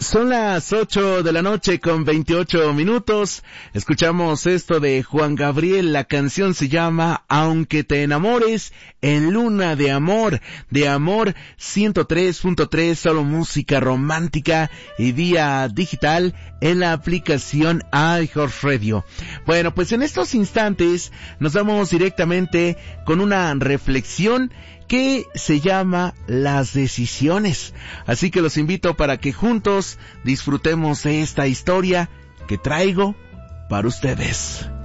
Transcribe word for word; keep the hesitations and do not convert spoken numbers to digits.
Son las ocho de la noche con veintiocho minutos. Escuchamos esto de Juan Gabriel. La canción se llama Aunque te enamores, en Luna de Amor. De Amor ciento tres punto tres, solo música romántica y vía digital en la aplicación iHeartRadio. Bueno, pues en estos instantes nos vamos directamente con una reflexión que se llama Las Decisiones. Así que los invito para que juntos disfrutemos de esta historia que traigo para ustedes.